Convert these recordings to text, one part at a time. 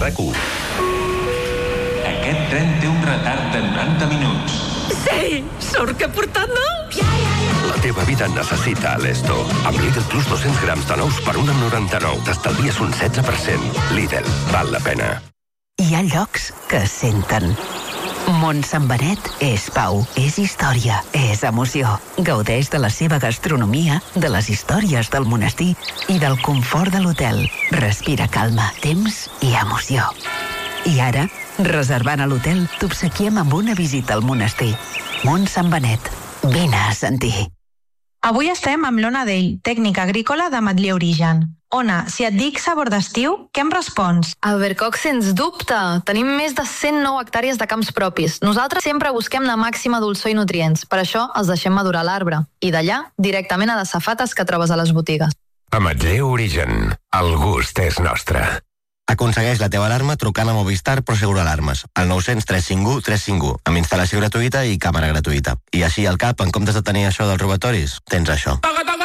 RAC1. Aquest tren té un retard de 90 minuts. Sí, sort que he portat nous. La teva vida necessita Esto. Amb Lidl Plus 200 grams de nous per 1,99. T'estalvies un 16%. Lidl, val la pena. Hi ha llocs que senten. Sant Benet és pau, és història, és emoció. Gaudeix de la seva gastronomia, de les històries del monestir i del confort de l'hotel. Respira calma, temps i emoció. I ara, reservant a l'hotel, t'obsequiem amb una visita al monestir. Sant Benet, vine a sentir. Avui estem amb l'Ona Dell, tècnica agrícola de Matller Origen. Ona, si et dic sabor d'estiu, què em respons? Albercoc, sens dubte. Tenim més de 109 hectàrees de camps propis. Nosaltres sempre busquem la màxima dolçor i nutrients. Per això els deixem madurar a l'arbre. I d'allà, directament a les safates que trobes a les botigues. A Matller Origen, el gust és nostre. Aconsegueix la teva alarma trucant a Movistar Prosegur Alarmes al 900 351 351 amb instal·lació gratuïta i càmera gratuïta. I així al cap, en comptes de tenir això dels robatoris, tens això.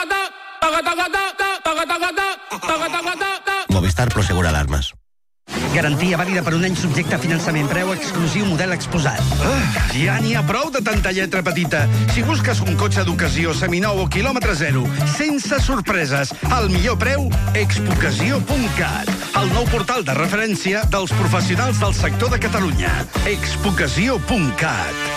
Movistar Prosegur Alarmes. Garantia vàlida per un any subjecte a finançament. Preu exclusiu, model exposat. Ja n'hi ha prou de tanta lletra petita. Si busques un cotxe d'ocasió seminou o quilòmetre zero, sense sorpreses, al millor preu, expocasió.cat. El nou portal de referència dels professionals del sector de Catalunya. expocasió.cat.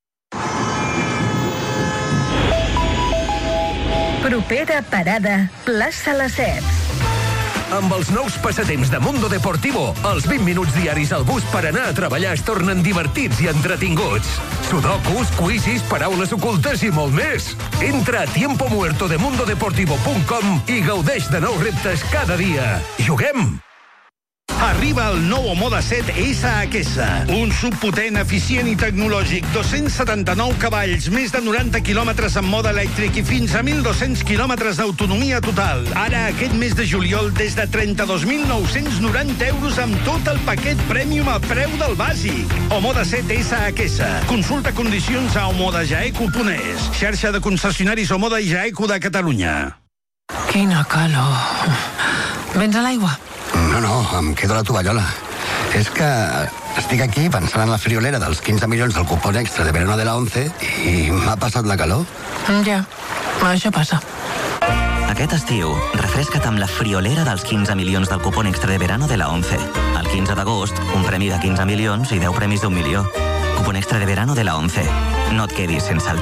Propera parada, plaça Les Ceps. Amb els nous passatemps de Mundo Deportivo, els 20 minuts diaris al bus per anar a treballar es tornen divertits i entretinguts. Sudokus, quizzes, paraules ocultes i molt més. Entra a tiempomuertodemundodeportivo.com i gaudeix de nous reptes cada dia. Juguem! Arriba el nou Omoda 7 SHS, un subpotent, eficient i tecnològic, 279 cavalls, més de 90 quilòmetres en mode elèctric i fins a 1.200 quilòmetres d'autonomia total. Ara, aquest mes de juliol, des de 32.990 euros amb tot el paquet Premium a preu del bàsic. Omoda 7 SHS. Consulta condicions a omodajaeco.es, xarxa de concessionaris Omoda i Jaeco de Catalunya. Quina calor. Vens a l'aigua? No, em quedo a la tovallola. És que estic aquí pensant en la friolera dels 15 milions del cupón extra de verano de la 11 i m'ha passat la calor. Ja, això passa. Aquest estiu, refresca't amb la friolera dels 15 milions del cupón extra de verano de la 11. El 15 d'agost, un premi de 15 milions i 10 premis d'1 milió. Cupón extra de verano de la 11. No et quedis sense el